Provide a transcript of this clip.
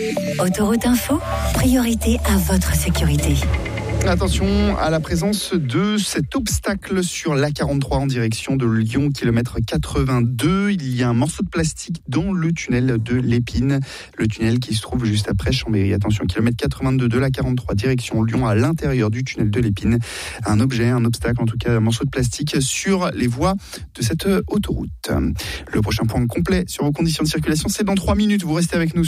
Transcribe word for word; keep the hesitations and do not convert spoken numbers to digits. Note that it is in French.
Autoroute Info, priorité à votre sécurité. Attention à la présence de cet obstacle sur l'A quarante-trois en direction de Lyon, kilomètre quatre-vingt-deux. Il y a un morceau de plastique dans le tunnel de l'Épine, le tunnel qui se trouve juste après Chambéry. Attention, kilomètre quatre-vingt-deux de l'A quarante-trois, direction Lyon, à l'intérieur du tunnel de l'Épine. Un objet, un obstacle, en tout cas un morceau de plastique sur les voies de cette autoroute. Le prochain point complet sur vos conditions de circulation, c'est dans trois minutes. Vous restez avec nous.